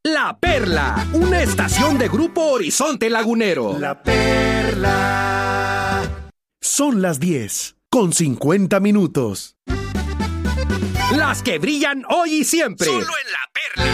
La Perla, una estación de Grupo Horizonte Lagunero. La Perla. Son las 10:50. Las que brillan hoy y siempre. Solo en La Perla.